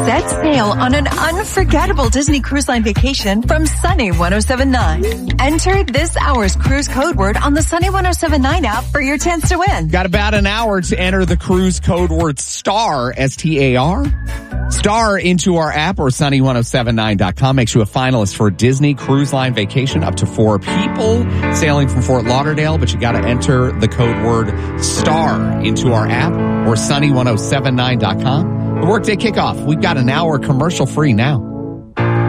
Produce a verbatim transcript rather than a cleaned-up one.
Set sail on an unforgettable Disney Cruise Line vacation from Sunny ten seventy-nine. Enter this hour's cruise code word on the Sunny ten seventy-nine app for your chance to win. Got about an hour to enter the cruise code word STAR, S T A R. STAR into our app or sunny ten seventy-nine dot com makes you a finalist for a Disney Cruise Line vacation up to four people sailing from Fort Lauderdale, but you got to enter the code word STAR into our app or sunny ten seventy-nine dot com. The Workday Kickoff. We've got an hour commercial free now.